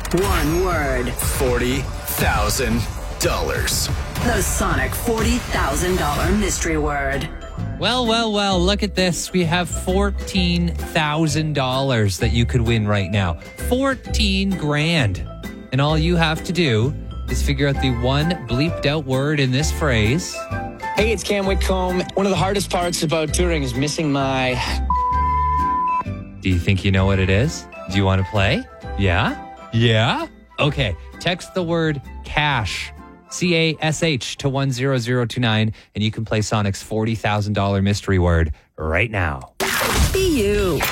One word. $40,000. The Sonic $40,000 mystery word. Well, look at this. We have $14,000 that you could win right now. 14 grand. And all you have to do is figure out the one bleeped out word in this phrase. Hey, it's Cam Whitcomb. One of the hardest parts about touring is missing my... Do you think you know what it is? Do you want to play? Yeah? Okay. Text the word cash, CASH, to 10029, and you can play Sonic's $40,000 mystery word right now. Be you.